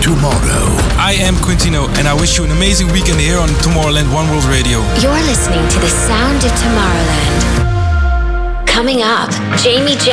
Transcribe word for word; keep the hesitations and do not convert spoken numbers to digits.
tomorrow. I am Quintino, and I wish you an amazing weekend here on Tomorrowland One World Radio. You're listening to the sound of Tomorrowland. Coming up, Jamie J